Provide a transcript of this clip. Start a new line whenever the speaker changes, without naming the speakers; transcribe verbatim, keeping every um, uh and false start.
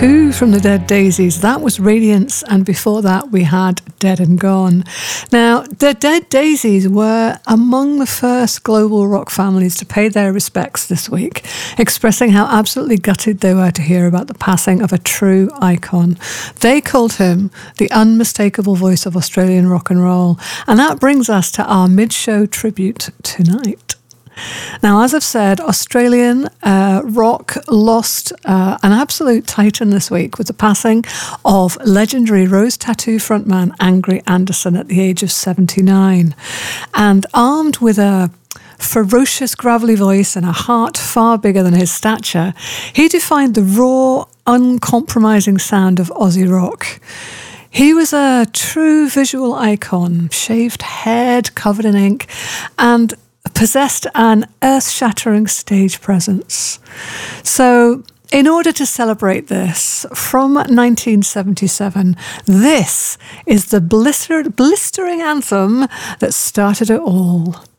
Tattoo from the Dead Daisies. That was Radiance, and before that we had Dead and Gone. Now, the Dead Daisies were among the first global rock families to pay their respects this week, expressing how absolutely gutted they were to hear about the passing of a true icon. They called him the unmistakable voice of Australian rock and roll, and that brings us to our mid-show tribute tonight. Now, as I've said, Australian uh, rock lost uh, an absolute titan this week with the passing of legendary Rose Tattoo frontman Angry Anderson at the age of seventy-nine. And armed with a ferocious gravelly voice and a heart far bigger than his stature, he defined the raw, uncompromising sound of Aussie rock. He was a true visual icon, shaved head, covered in ink, and possessed an earth-shattering stage presence. So, in order to celebrate this, from nineteen seventy-seven, this is the blister- blistering anthem that started it all.